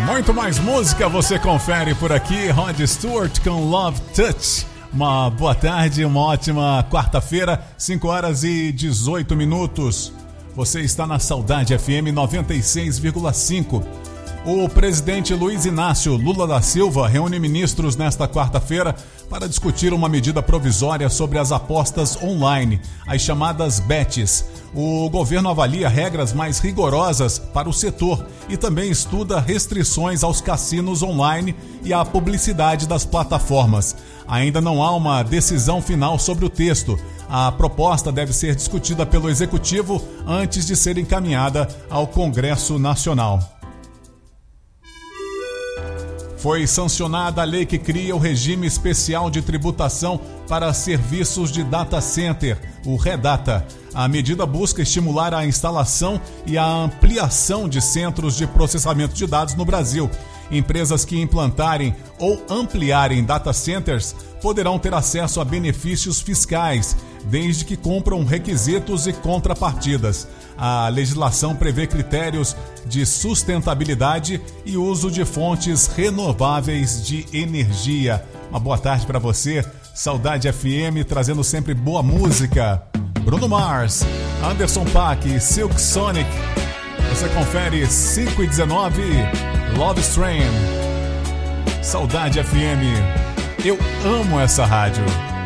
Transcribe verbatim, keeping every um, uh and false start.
Muito mais música você confere por aqui. Rod Stewart com Love Touch. Uma boa tarde, uma ótima quarta-feira, cinco horas e dezoito minutos. Você está na Saudade F M noventa e seis vírgula cinco. O presidente Luiz Inácio Lula da Silva reúne ministros nesta quarta-feira para discutir uma medida provisória sobre as apostas online, as chamadas bets. O governo avalia regras mais rigorosas para o setor e também estuda restrições aos cassinos online e à publicidade das plataformas. Ainda não há uma decisão final sobre o texto. A proposta deve ser discutida pelo Executivo antes de ser encaminhada ao Congresso Nacional. Foi sancionada a lei que cria o regime especial de tributação para serviços de data center, o REDATA. A medida busca estimular a instalação e a ampliação de centros de processamento de dados no Brasil. Empresas que implantarem ou ampliarem data centers poderão ter acesso a benefícios fiscais, desde que cumpram requisitos e contrapartidas. A legislação prevê critérios de sustentabilidade e uso de fontes renováveis de energia. Uma boa tarde para você. Saudade F M trazendo sempre boa música. Bruno Mars, Anderson .Paak e Silk Sonic. Você confere cinco e dezenove, Love Train. Saudade F M. Eu amo essa rádio.